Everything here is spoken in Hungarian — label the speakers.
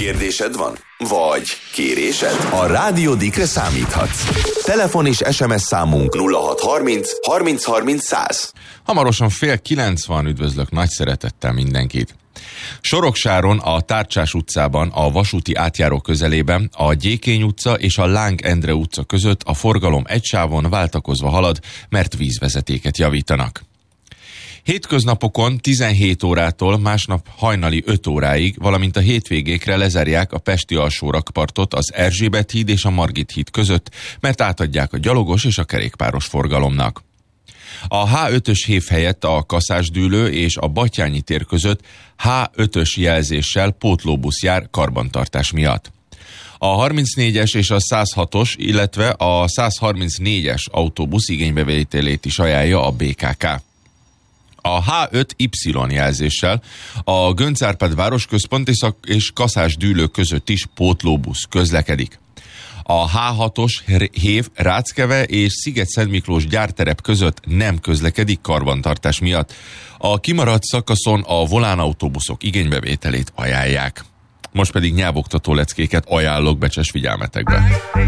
Speaker 1: Kérdésed van? Vagy kérésed? A Rádió Dikre számíthatsz. Telefon és SMS számunk 0630 30 30 100.
Speaker 2: Hamarosan 8:30, üdvözlök nagy szeretettel mindenkit. Soroksáron, a Tárcsás utcában, a vasúti átjáró közelében, a Gyékény utca és a Láng Endre utca között a forgalom egy sávon váltakozva halad, mert vízvezetéket javítanak. Hétköznapokon 17 órától másnap hajnali 5 óráig, valamint a hétvégékre lezárják a pesti alsórakpartot az Erzsébet híd és a Margit híd között, mert átadják a gyalogos és a kerékpáros forgalomnak. A H5-ös hév helyett a Kaszásdűlő és a Batthyány tér között H5-ös jelzéssel pótlóbusz jár karbantartás miatt. A 34-es és a 106-os, illetve a 134-es autóbusz igénybevételét is ajánlja a BKK. A H5Y jelzéssel a Göncz Árpád városközpont és Kaszásdűlő között is pótlóbusz közlekedik. A H6-os hév Ráckeve és Sziget-Szentmiklós gyárterep között nem közlekedik karbantartás miatt. A kimaradt szakaszon a volánautóbuszok igénybevételét ajánlják. Most pedig nyelvoktató leckéket ajánlok becses figyelmetekbe.